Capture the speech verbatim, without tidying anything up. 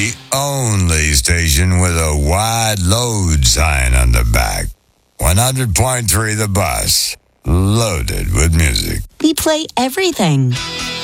The only station with a wide load sign on the back. one hundred point three The Bus. Loaded with music. We play everything.